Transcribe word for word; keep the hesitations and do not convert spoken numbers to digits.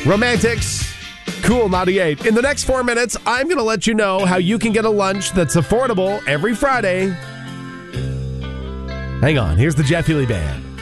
Romantics, Cool ninety-eight. In the next four minutes, I'm going to let you know how you can get a lunch that's affordable every Friday. Hang on, here's the Jeff Healey Band.